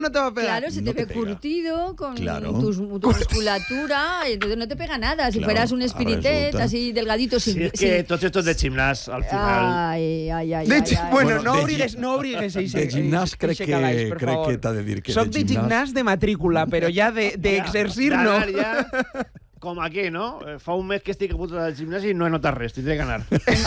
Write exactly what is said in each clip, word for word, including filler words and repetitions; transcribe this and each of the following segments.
no te va a pegar. Claro, se No te te ve pega. curtido con Claro. tus- tu musculatura, entonces no te pega nada. Si Claro, fueras un espiritet, resulta. así delgadito, sin... Si es que sin- todos estos de gimnàs, al final... Ay, ay, ay, De ay, chi- ay. bueno, Bueno, no de obrigues, gi- no obrigues a De gimnàs crec que, crec que t'ha de dir que Soc de de gimnàs... gimnàs de matrícula, però ja de, de exercir no. D'anar ja, com aquí, no? Eh, Fa un mes que estic a punt del gimnàs i no he notat res, tindré que anar.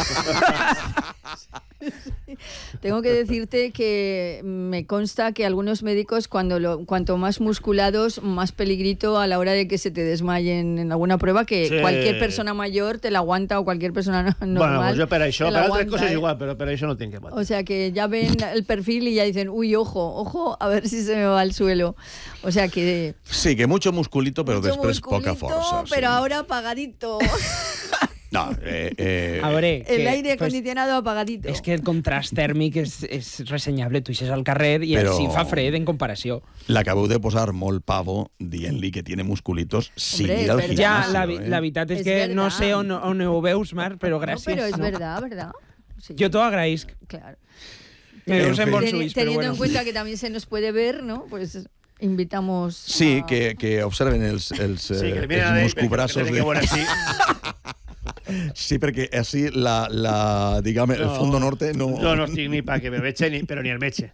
Tengo que decirte que me consta que algunos médicos, cuando lo, cuanto más musculados, más peligrito a la hora de que se te desmayen en alguna prueba, que Sí. cualquier persona mayor te la aguanta o cualquier persona no- normal. Bueno, pues jo per això, te per la altres aguanta, coses ¿eh? igual, però per això no tinc que patir. O sea que ya ven el perfil y ya dicen, uy, ojo, ojo, a ver si se me va al suelo. O sea que... Sí, que mucho musculito, pero mucho després poca musculito, força. Pero sí. ahora apagadito. No, eh, eh, A veure, El que, aire pues, acondicionado apagadito. és que el contrast tèrmic és, és ressenyable. Tu eixes al carrer i Però- així fa fred en comparació. l'acabeu de posar molt pavo dient-li que tiene musculitos sin Hombre, ir es al verdad. Ja, gimnasio. la, eh? la veritat és És que no verdad. sé on, on ho veus, Marc, però No, gràcies. pero es No. verdad, ¿verdad? Sí. Jo t'ho agraïsc. Claro. Me veus En en bon fin. Teni- suís, però Teniendo bueno. en cuenta que también se nos puede ver, ¿no? Pues invitamos. Sí, a- que, que observen els, els, Sí, eh, que els miren a ell, muscubraços. que De... veure així. Sí, perquè així la, la, diguem, el No. fondo norte no... Jo no estic ni pa que me veche, ni, però ni el metge.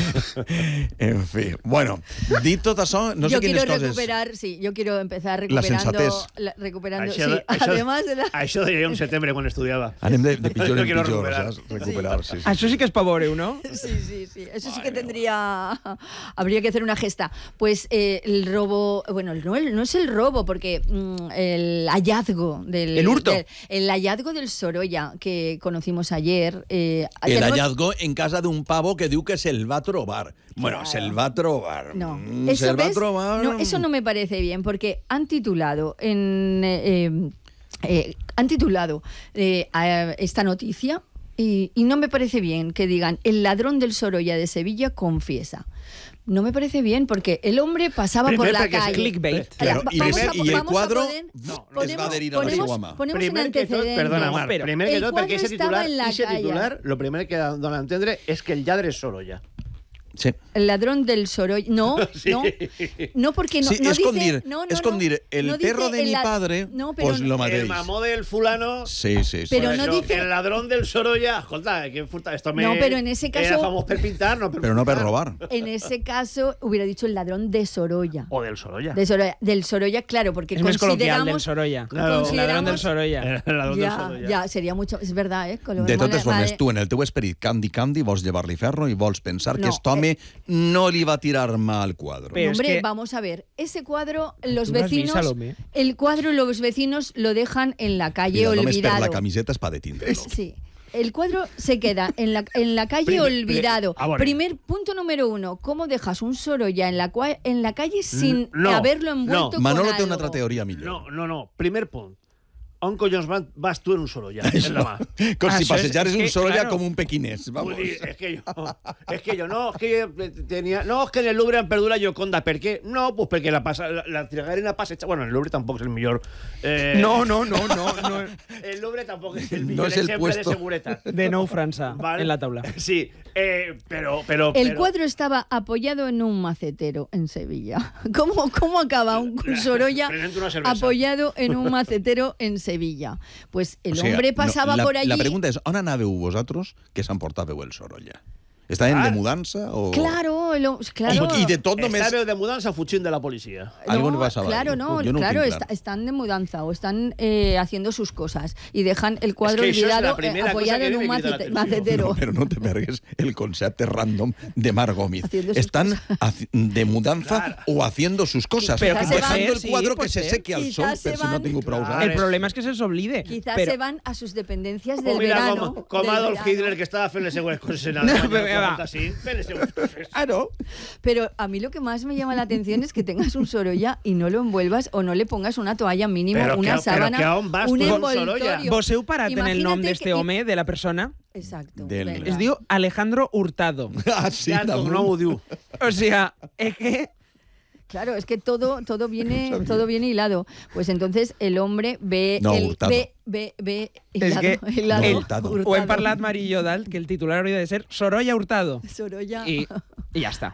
En fi, bueno, dit tot això, no yo sé quiero quines coses... recuperar, sí, yo quiero empezar La recuperando. sensatez. la- recuperando, Això, sí, això, además de la. això deia jo en setembre quan estudiava. Anem de, de pitjor Jo en quiero pitjor, recuperar. saps? Recuperar, sí, sí. Això sí que és pa veure-ho, no? Sí, sí, sí. Eso sí que tendría. Habría que hacer una gesta. Pues eh, el robo. Bueno, no, el- no es el robo, porque mm, el hallazgo del. El hurto. del- el hallazgo del Sorolla que conocimos ayer. eh, El tenemos- hallazgo en casa d'un pavo que diu que se'l va trobar. Bueno, Claro. se'l va trobar. No, Mm, eso, se'l va ¿ves? trobar... No, eso no me parece bien, porque han titulado en eh, eh, eh, han titulado eh, a esta noticia y, y no me parece bien que digan el ladrón del Sorolla de Sevilla confiesa. No me parece bien porque el hombre pasaba Primer por la porque es calle. clickbait. Claro, Va- i, vamos les- a- i el vamos a quadro poner- no, es ponemos- va adherir a la ponemos- seva mà. ponemos un Primer que tot, antecedente. perdona, Marc, Espera. primer que El tot, perquè quadro ese estaba titular, en la ese calle. titular, lo primer que dona a entendre és que el lladre és Sorolla. Sí. El ladrón del Sorolla. No, Sí. no. No, porque no, Sí, no es dice, con dir- no, no, es con no, dir, el no dice perro de mi la- padre, no, pero pues no- lo El mateix. mamó del fulano... Sí, sí, sí. Pero Por no eso, dice- que el ladrón del Sorolla... Escolta, que furta, esto me... No, pero en ese Era caso- famós per pintar, no per Pero no per furtar. robar. En ese caso hubiera dicho el ladrón de Sorolla. O del Sorolla. De Sorolla del Sorolla, claro, porque És més col·loquial del consideramos... Sorolla. Claro. El ladrón del Sorolla. El ladrón del Ya, Sorolla. ya, sería mucho... Es verdad, ¿eh? Con lo De mal- totes formes, vale. tu, en el teu esperit candy candy, vols llevar-li ferro i vols pensar que No, aquest home no li va tirar mà al quadro. Pero- No, hombre, es que- vamos a ver. Ese cuadro, los Tú no has vecinos... visto, Salomé. El cuadro, los vecinos lo dejan en la calle Mira, només per olvidado. la camiseta és pa de tindre-lo. Sí. El cuadro se queda en la, en la calle Primer- olvidado. pri- ah, bueno. Primer punto número uno. ¿Cómo dejas un Sorolla en la, cua- en la calle sin no, haverlo envuelto con Manolo té algo? una altra teoria millor. No, no, no. Primer punt. On collons vas, vas tu en un Sorolla? En la mà. Com si Això és- passejares és un que, Sorolla claro. com un pequinès. Vamos. Vull dir, és que jo, és que jo, no, és que jo tenia, no, és que en el Louvre han perdut la Gioconda, per què? No, pues perquè la, pasa, la, la trigarina passeja, bueno, el Louvre tampoc és el millor. Eh, No, no, no, no, no. El Louvre tampoc és el No millor és el exemple de puesto. seguretat. De nou França, Vale. en la taula. Sí, eh, pero, pero, El pero- cuadro estaba apoyado en un macetero en Sevilla. ¿Cómo, cómo acaba un Sorolla Presenta una cerveza. apoyado en un macetero en Sevilla? Pues el O sigui, hombre no, pasaba la, por allí... La pregunta és, on anàveu vosaltres que s'emportàveu el Sorolla? Estaven Ah. de mudança o...? Claro, el hom- claro. I, I de tot només... Estàveu de mudança fugint de la policia. Algo No, le pasaba claro, ahí. no, Yo no claro, tengo está- claro. están de mudanza o están eh, haciendo sus cosas y dejan el cuadro Es que eso es la olvidado eh, primera cosa apoyado que en un me quita la macete- atención. macetero. No, però no te pergues el concepte random de Marc Gómez. Haciendo sus Están haci- de mudanza Claro. o haciendo sus cosas. Pero Quizás se dejando van- el sí, cuadro puede que se ser. seque al sol, Quizás se per si no van- tengo prou Claro. El problema és que se'ls oblide. Quizás però... se van a sus dependencias O del mira, verano. com, com del Adolf verano. Hitler, que estava fent les següents coses en No, Alemanya, però, no, va. sí, fent les següents coses. Ah, no? Pero a mí lo que más me llama la atención es que tengas un Sorolla y no lo envuelvas o no le pongas una toalla mínimo, Pero una que- sábana, pero que a on vas un tu con envoltorio. Sorolla? Vos heu parat en el nom Imagínate d'este que- home, de la persona? Exacto. Del- venga. Es diu Alejandro Hurtado. Ah, sí, Ja, damunt. no ho diu. O sea, es que... Claro, es que todo, todo viene, todo viene hilado. Pues entonces el hombre ve, No, el, Hurtado. ve, ve, ve És hilado, que hilado, el- Ho Hurtado. hem parlat, Mari i jo, dalt, que el titular hauria de ser Sorolla Hurtado. Sorolla. I, i ja està.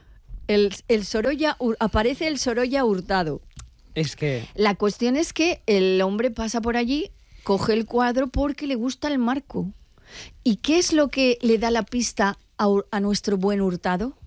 el, el Sorolla, aparece el Sorolla Hurtado. Es que... La cuestión es que el hombre pasa por allí, coge el cuadro porque le gusta el marco. ¿Y qué es lo que le da la pista a, a nuestro buen Hurtado?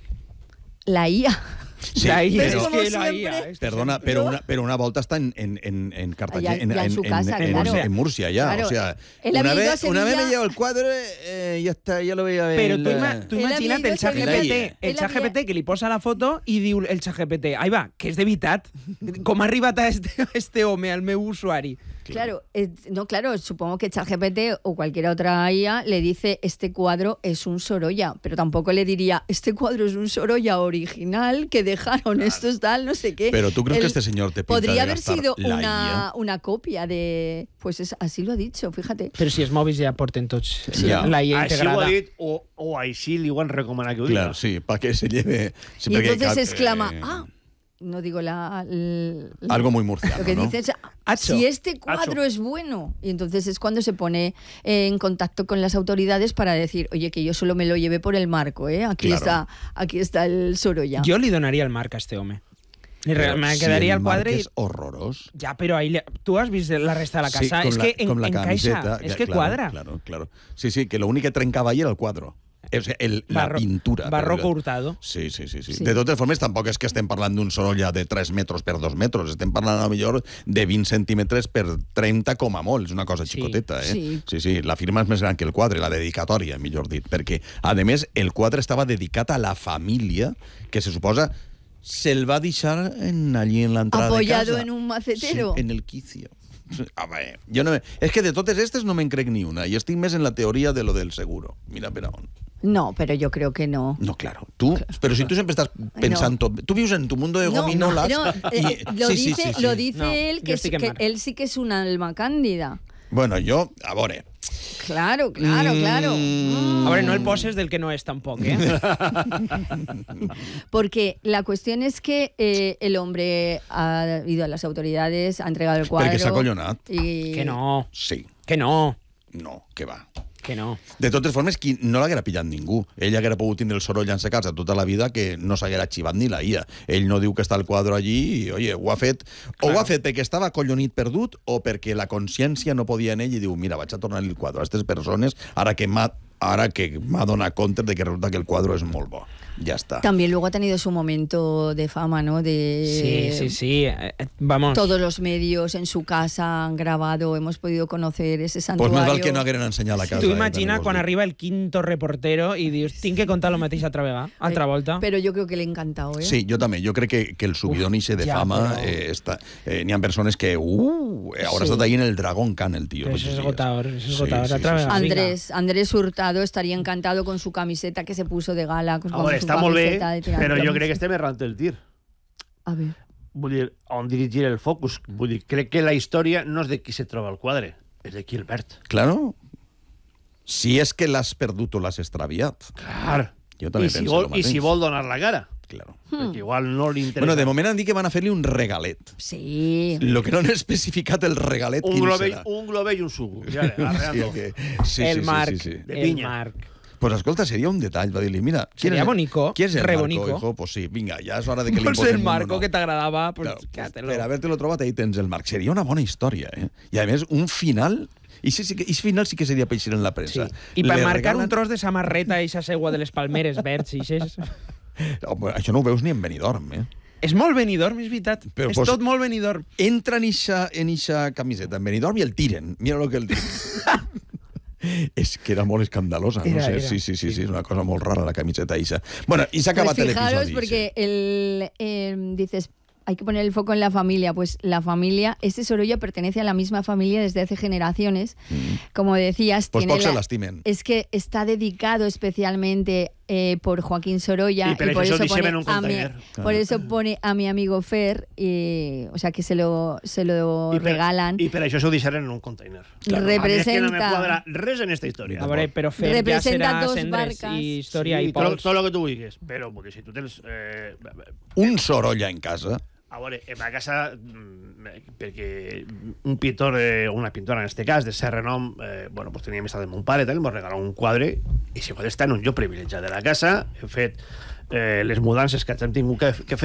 La I A. Sí, la I A, pero- es Como que la siempre. I A, es que Perdona, siempre- pero una, pero una volta está en, en, en, en Cartagena, Ya- en, ya en en- su en- casa, en- claro. en Murcia ya. Claro, O sea, él una había ido vez, a una vez me Sevilla- llevo el cuadro, eh, ya está, ya lo veía ver. Però tu, ima tu Él imagina't havia el ido a xat G P Sevilla. T, el Él xat havia- G P T que li posa la foto i diu el xat G P T, ai va, que és de veritat. Com ha arribat a este, a este home, al meu usuari? Claro, eh, no, claro, supongo que ChatGPT o cualquier otra I A le dice este cuadro es un Sorolla, pero tampoco le diría este cuadro es un Sorolla original que dejaron estos tal, no sé qué. Pero ¿tú crees El- que este señor te pinta podría de haber gastar sido la I una, A? una copia de... Pues es, así lo ha dicho, fíjate. Però si els mòbils ja porten tots Sí. la I A Així ho integrada. ha dit, o, o així li ho han recomanat que ho Claro, diga. sí, para que se lleve. sí, Y porque, entonces claro, exclama, eh, ah, no digo la... l- la- Algo muy murciano, Lo que ¿no? dice es, Hacho. si este cuadro Hacho. es bueno. Y entonces es cuando se pone eh, en contacto con las autoridades para decir, oye, que yo solo me lo llevé por el marco, ¿eh? Aquí, Claro. está, aquí está el Sorolla. Jo li donaria el marc a este home. Li re- Pero me si quedaria el el quadre marc i... és horrorós. Ja, però ahí... Le... Tu has vist la resta de la casa? con és la, que en, con la encaixa, camiseta. és ya, que claro, quadra. Claro, claro. Sí, sí, que lo único que trencava ahí era el cuadro. O sea, el, la Barro- pintura. Barroco Però- Hurtado. Sí, sí, sí, sí. Sí. De totes formes, tampoc és que estem parlant d'un Sorolla de tres metres per dos metres. Estem parlant, a lo millor, de vint centímetres per trenta com a molt. És una cosa Sí. xicoteta, eh? Sí. sí, sí. La firma és més gran que el quadre, la dedicatòria, millor dit. Perquè, a més, el quadre estava dedicat a la família, que se suposa se'l va deixar en, allí en l'entrada de Apoyado casa. en un macetero. Sí, en el quicio. A ver, jo no me... És que de totes aquestes no me'n crec ni una, i estic més en la teoria de lo del seguro. Mira per on. No, pero yo creo que no. No, claro. Tú, pero si tú siempre estás pensando, tú vives en tu mundo de No, gominolas. no, eh, y- lo sí, dice, sí, sí, sí. Lo dice No, él, yo que, es- estoy que que mar. él sí que es un alma cándida. Bueno, yo, a veure, Claro, claro, Mm. claro. Mm. A veure, no el poses del que no és tampoc, eh? Porque la cuestión es que eh, el hombre ha ido a las autoridades, ha entregado el cuadro. perquè s'ha acollonat. Y... Que no, Sí, que no, no, que va. que no. De totes formes, qui no l'haguera pillat ningú. Ell haguera pogut tindre el soroll en sa casa tota la vida que no s'haguera xivat ni la I A. Ell no diu que està el quadre allí i, oye, ho ha fet... O ho ha fet perquè estava collonit perdut o perquè la consciència no podia en ell i diu, mira, vaig a tornar el quadre a aquestes persones ara que m'ha ara que m'ha donat compte de que resulta que el quadre és molt bo. Ya está. También luego ha tenido su momento de fama, ¿no? De Sí, sí, sí. eh, eh, Vamos. Todos los medios en su casa han grabado, hemos podido conocer ese Pues santuario. més val que no hagueren ensenyat la casa. Tu eh, imagina també vos quan dic. arriba el quinto reportero i dius, tinc que contar lo mateix altra vegada, altra volta. Pero yo creo que le ha encantado, ¿eh? Sí, jo també. Jo crec que, que el subidón Uf, ese de ja, fama però- eh, està... Eh, N'hi ha persones que... Uh, eh, ahora Sí. está ahí en el Dragón Can, el tío. Pero esos eso es días. agotador, eso es Sí, agotador. sí, Otra sí, vez. sí. Andrés, Andrés Hurtado estaría encantado con su camiseta que se puso de gala. Con, A con veure, su està molt bé, camiseta de tirar però jo plomos. crec que estem errant el tir. A ver. Vull dir, on dirigir el focus. Vull dir, crec que la història no és de qui se troba el quadre, és de Gilbert. Claro. Si és que l'has perdut o l'has extraviat. Clar. Jo també I si, penso vol, el I mateix. si vol donar la cara. Claro. Perquè igual no li interessa. Bueno, de moment han dit que van a fer-li un regalet. Sí. Lo que no han especificat el regalet un quin globell, serà. un globell i un suco. Ja, Sí, arreando. que... sí, el sí, Marc, sí, sí, sí. De el piña. Marc. Pues escolta, sería un detall, va dir-li, mira... ¿quién Sería es el- bonico, ¿Quién es el re Marco, bonico. hijo? Pues sí, vinga, ja és hora de que li Vols posem el un Marco nom. que t'agradava? Pues Claro, quédatelo. per haver-te-lo trobat, ahí tens el Marc. Seria una bona història, eh? I a més, un final... I sí, sí, que- i final sí que seria peixir en la Sí. premsa. I per Le marcar regalen- un tros de samarreta i s'assegua de les palmeres verds i així. Home, això no ho veus ni en Benidorm, eh? És molt Benidorm, és veritat. Però, és pues, tot molt Benidorm. Entran en ixa, en ixa camiseta en Benidorm i el tiren. Mira lo que el dic. És que era molt escandalosa, no Era, sé. era. Sí, sí, sí, sí, és una cosa molt rara la camiseta ixa. Bueno, i s'ha Pues acabat fijaros, l'episodi. porque el, eh, dices, hay que poner el foco en la familia. Pues la familia, este Sorolla pertenece a la misma familia desde hace generaciones. Como decías, Pues tiene poc se la- lastimen. es que está dedicado especialmente eh, por Joaquín Sorolla Y por eso eso dice pone en un a mi, container. por eso pone a mi amigo Fer, y, o sea que se lo, se lo I per, regalan. I per això s'ho deixaren en un container. Claro. A mi és que no me Representa- quadra res en esta història. A veure, però fer ja Representa serà dos cendres barcas. i història sí, i tot, pols. tot el que tu vulguis. Però, vull dir, si tu tens... Eh, Un Sorolla en casa. a veure, en ma casa, mm, perquè un pintor, eh, una pintora en este cas, de cert renom, eh, bueno, pues tenia amistat de mon pare, tal, m'ho regalà un quadre, i si quadre està en un lloc privilegiat de la casa, he fet eh, les mudances que hem tingut que, que fer